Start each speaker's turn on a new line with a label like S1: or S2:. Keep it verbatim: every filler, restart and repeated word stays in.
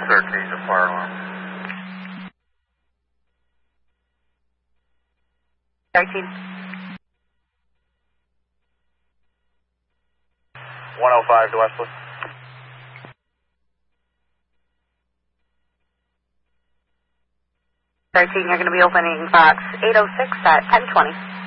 S1: thirteen to fire alarm.
S2: thirteen.
S1: one oh five to Westwood.
S2: thirteen, you're going to be opening box eight oh six at ten twenty.